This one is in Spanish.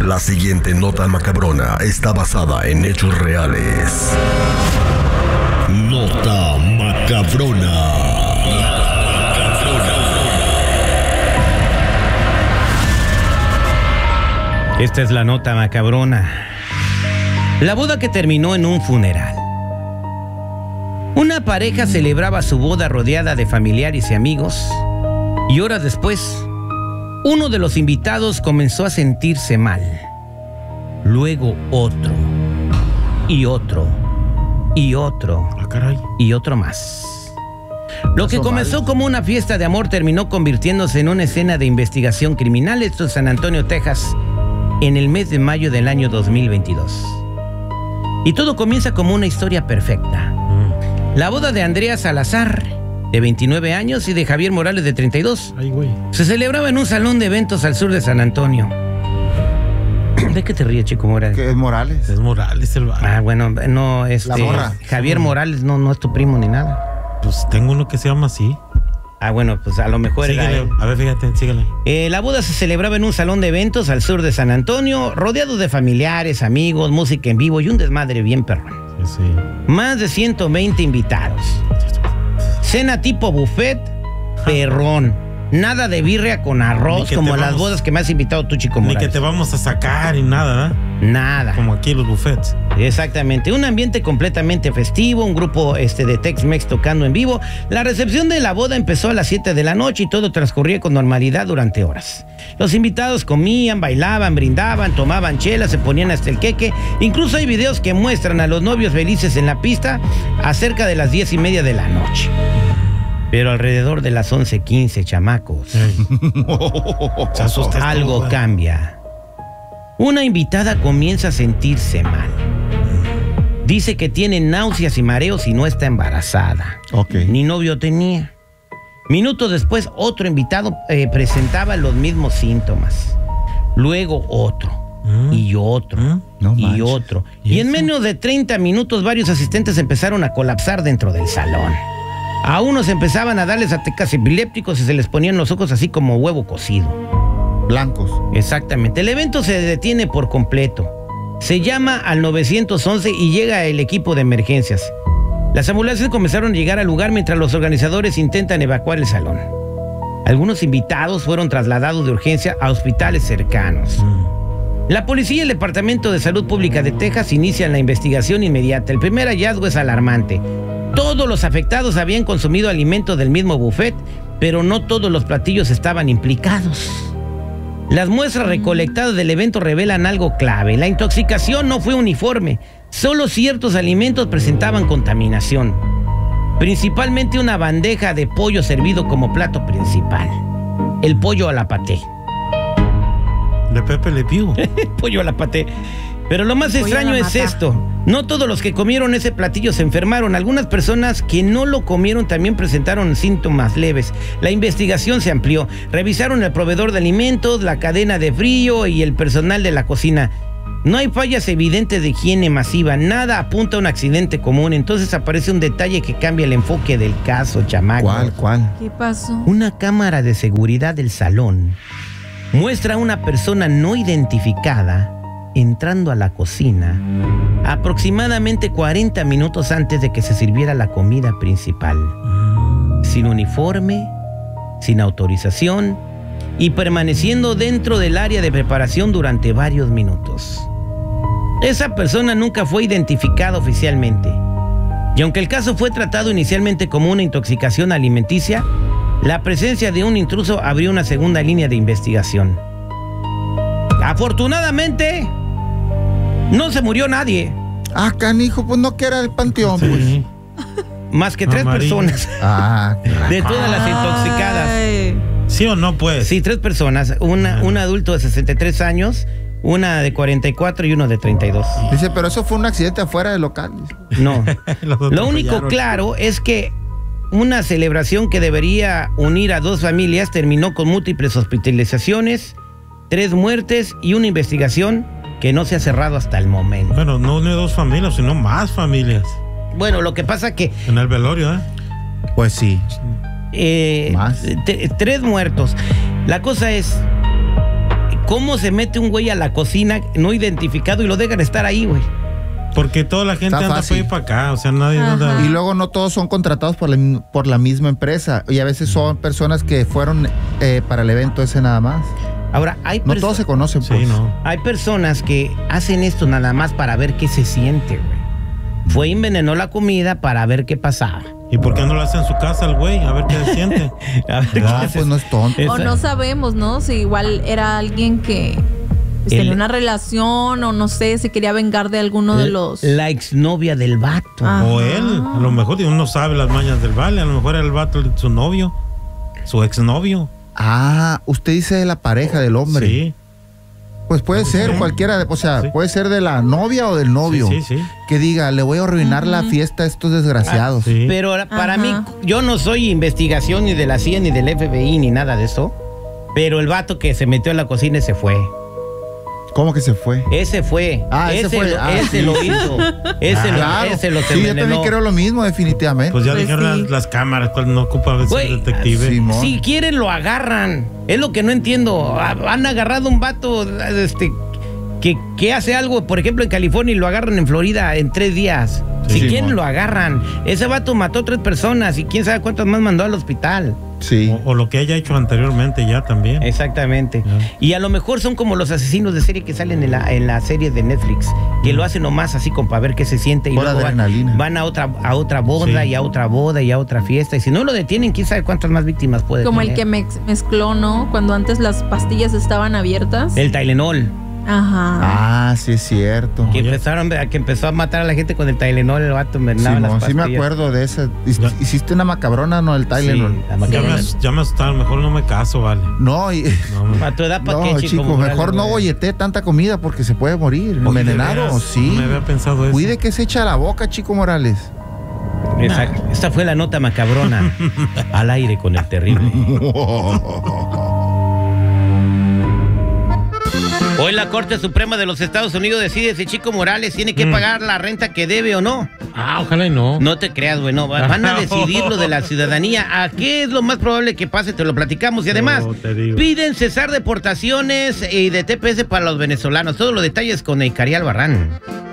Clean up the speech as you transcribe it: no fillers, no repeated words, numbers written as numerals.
La siguiente nota macabrona está basada en hechos reales. Nota macabrona. Esta es la nota macabrona. La boda que terminó en un funeral. Una pareja celebraba su boda rodeada de familiares y amigos, y horas después, uno de los invitados comenzó a sentirse mal. Luego otro, y otro, y otro, y otro más. Lo que comenzó como una fiesta de amor terminó convirtiéndose en una escena de investigación criminal. Esto en San Antonio, Texas, en el mes de mayo del año 2022. Y todo comienza como una historia perfecta. La boda de Andrea Salazar, de 29 años, y de Javier Morales, de 32, se celebraba en un salón de eventos al sur de San Antonio. ¿De qué te ríes, Chico Morales? ¿Qué es Morales? Es Morales el bar. Ah, bueno, no, La morra. Javier Morales no es tu primo ni nada. Pues tengo uno que se llama así. Ah, bueno, pues a lo mejor era Síguele. él. A ver, fíjate, síguele. La boda se celebraba en un salón de eventos al sur de San Antonio, rodeado de familiares, amigos, música en vivo y un desmadre bien perrón. Sí. Más de 120 invitados. Cena tipo buffet, perrón. Nada de birria con arroz, como las bodas que me has invitado tú, Chico Morales. Ni que te vamos a sacar y nada, ¿eh? Nada. Como aquí los buffets. Exactamente. Un ambiente completamente festivo, un grupo de Tex-Mex tocando en vivo. La recepción de la boda empezó a las 7 de la noche y todo transcurría con normalidad durante horas. Los invitados comían, bailaban, brindaban, tomaban chela, se ponían hasta el queque. Incluso hay videos que muestran a los novios felices en la pista a cerca de las 10:30 de la noche. Pero alrededor de las 11:15, chamacos, algo cambia. Una invitada comienza a sentirse mal. Dice que tiene náuseas y mareos y no está embarazada. Ni novio tenía. Minutos después, otro invitado presentaba los mismos síntomas. Luego otro, y otro, y otro. Y en menos de 30 minutos, varios asistentes empezaron a colapsar dentro del salón. A unos empezaban a darles ataques epilépticos y se les ponían los ojos así como huevo cocido. Blancos. Exactamente. El evento se detiene por completo. Se llama al 911 y llega el equipo de emergencias. Las ambulancias comenzaron a llegar al lugar mientras los organizadores intentan evacuar el salón. Algunos invitados fueron trasladados de urgencia a hospitales cercanos. La policía y el Departamento de Salud Pública de Texas inician la investigación inmediata. El primer hallazgo es alarmante. Todos los afectados habían consumido alimentos del mismo buffet, pero no todos los platillos estaban implicados. Las muestras recolectadas del evento revelan algo clave. La intoxicación no fue uniforme. Solo ciertos alimentos presentaban contaminación. Principalmente una bandeja de pollo servido como plato principal. El pollo a la paté. De Pepe Le Pew. Pollo a la paté. Pero lo más extraño es esto. No todos los que comieron ese platillo se enfermaron. Algunas personas que no lo comieron también presentaron síntomas leves. La investigación se amplió. Revisaron el proveedor de alimentos, la cadena de frío y el personal de la cocina. No hay fallas evidentes de higiene masiva. Nada apunta a un accidente común. Entonces aparece un detalle que cambia el enfoque del caso, chamaco. ¿Cuál? ¿Qué pasó? Una cámara de seguridad del salón muestra a una persona no identificada entrando a la cocina aproximadamente 40 minutos antes de que se sirviera la comida principal, sin uniforme, sin autorización y permaneciendo dentro del área de preparación durante varios minutos. Esa persona nunca fue identificada oficialmente, y aunque el caso fue tratado inicialmente como una intoxicación alimenticia, la presencia de un intruso abrió una segunda línea de investigación. Afortunadamente, no se murió nadie. Ah, canijo, pues no que era el panteón, Sí. Más que 3 personas. De todas las intoxicadas. ¿Sí o no, pues? Sí, 3 personas. Un adulto de 63 años, una de 44 y uno de 32. Dice, pero eso fue un accidente afuera del local. No. Lo único claro es que una celebración que debería unir a 2 familias terminó con múltiples hospitalizaciones, 3 muertes y una investigación que no se ha cerrado hasta el momento. Bueno, no une 2 familias, sino más familias. Bueno, lo que pasa que... En el velorio, ¿eh? Pues sí. Más. 3 muertos. La cosa es, ¿Cómo se mete un güey a la cocina no identificado y lo dejan estar ahí, güey? Porque toda la gente Está anda fácil. para acá, o sea, nadie anda. Y luego no todos son contratados por la misma empresa. Y a veces son personas que fueron para el evento ese nada más. Ahora, No todos se conocen, Sí, pues. no. hay personas que hacen esto nada más para ver qué se siente, güey. Fue y envenenó la comida para ver qué pasaba. ¿Y por qué no lo hace en su casa el güey? A ver qué se siente. A ver No, qué se- pues no es tonto. Esa- O no sabemos, ¿no? Si igual era alguien que pues, El- tenía una relación o no sé, si quería vengar de alguno de los... La exnovia del vato. Ah. O él, a lo mejor uno no sabe las mañas del vale, a lo mejor era el vato de su novio, su exnovio. Ah, usted dice de la pareja del hombre. Sí, Pues puede ser cualquiera, o sea, Sí. puede ser de la novia o del novio. sí, sí. Que diga, le voy a arruinar la fiesta a estos desgraciados. Sí. Pero para Ajá. mí, yo no soy investigación ni de la CIA, ni del FBI, ni nada de eso. Pero el vato que se metió a la cocina se fue. ¿Cómo que se fue? Ese fue. Ah, ese fue. Ese lo hizo. Ese Claro. lo se Sí, yo envenenó. también creo lo mismo, definitivamente. Pues ya Pues dijeron sí. las cámaras, pues no ocupa ser Güey, detective. sí, mo- Si quieren lo agarran. Es lo que no entiendo. Han agarrado un vato que hace algo, por ejemplo, en California y lo agarran en Florida en 3 días. Sí, Si sí, quieren mo. lo agarran. Ese vato mató 3 personas y quién sabe cuántas más mandó al hospital. Sí. O lo que haya hecho anteriormente ya también. Exactamente. Ya. Y a lo mejor son como los asesinos de serie que salen en la serie de Netflix, que lo hacen nomás así como para ver qué se siente y Por luego adrenalina. van a otra boda Sí. y a otra boda y a otra fiesta. Y si no lo detienen, quién sabe cuántas más víctimas puede Como el tener. que mezcló, ¿no? Cuando antes las pastillas estaban abiertas. El Tylenol. Ajá. Ah, sí es cierto. Que, Oye. que empezó a matar a la gente con el Tylenol, el vato envenenaba las Simón, sí me pastillas. acuerdo de esa. Ya. Hiciste una macabrona, ¿no? El Tylenol. Sí, la Ya macabrona. ya me asustaron, mejor no me caso, vale. No, y, No, A tu edad, ¿para no, qué, chico, Morales, mejor no güey? gollete tanta comida porque se puede morir. Oye, Envenenado, de veras, sí. No me había pensado eso. Cuide que se echa a la boca, Chico Morales. Exacto. Esta fue la nota macabrona. Al aire con el terrible. Hoy la Corte Suprema de los Estados Unidos decide si Chico Morales tiene que pagar la renta que debe o no. Ah, ojalá y no. No te creas, güey, no. Van a decidir lo de la ciudadanía. ¿A qué es lo más probable que pase? Te lo platicamos. Y además, No, te digo. piden cesar deportaciones y de TPS para los venezolanos. Todos los detalles con Icarial Barrán.